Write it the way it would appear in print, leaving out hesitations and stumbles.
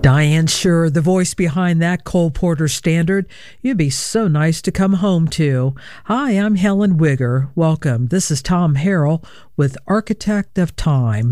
Diane Shure, the voice behind that Cole Porter standard. You'd be so nice to come home to. Hi, I'm Helen Wigger. Welcome. This is Tom Harrell with Architect of Time.